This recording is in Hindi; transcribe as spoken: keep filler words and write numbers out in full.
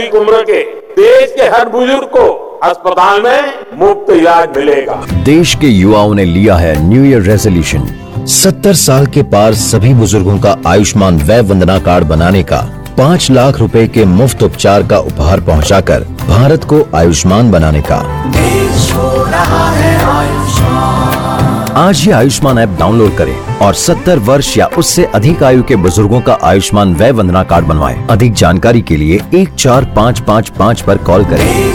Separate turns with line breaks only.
उम्र के देश के हर बुजुर्ग को अस्पताल में मुफ्त इलाज मिलेगा।
देश के युवाओं ने लिया है न्यू ईयर रेजोल्यूशन, सत्तर साल के पार सभी बुजुर्गों का आयुष्मान वय वंदना कार्ड बनाने का, पाँच लाख रुपए के मुफ्त उपचार का उपहार पहुंचाकर भारत को आयुष्मान बनाने का।
देश हो रहा है आयुष्मान।
आज ही आयुष्मान ऐप डाउनलोड करें और सत्तर वर्ष या उससे अधिक आयु के बुजुर्गों का आयुष्मान वय वंदना कार्ड बनवाएं। अधिक जानकारी के लिए एक चार पाँच पाँच पाँच पर कॉल करें।